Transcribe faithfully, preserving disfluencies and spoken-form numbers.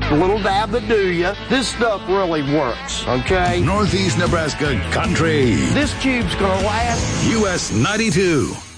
A little dab to do ya. This stuff really works, okay? Northeast Nebraska Country. This tube's gonna last. U S ninety-two.